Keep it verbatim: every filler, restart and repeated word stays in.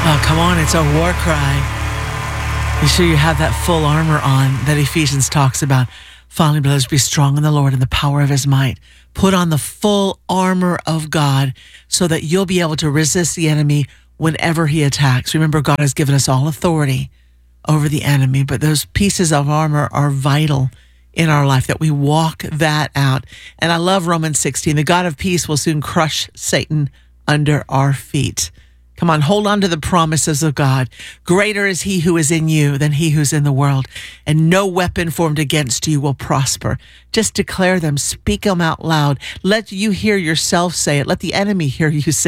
Oh, come on, it's our war cry. Be sure you have that full armor on that Ephesians talks about. Finally, brothers, be strong in the Lord and the power of his might. Put on the full armor of God so that you'll be able to resist the enemy whenever he attacks. Remember, God has given us all authority over the enemy, but those pieces of armor are vital in our life, that we walk that out. And I love Romans sixteen. The God of peace will soon crush Satan under our feet. Come on, hold on to the promises of God. Greater is he who is in you than he who's in the world, and no weapon formed against you will prosper. Just declare them, speak them out loud. Let you hear yourself say it. Let the enemy hear you say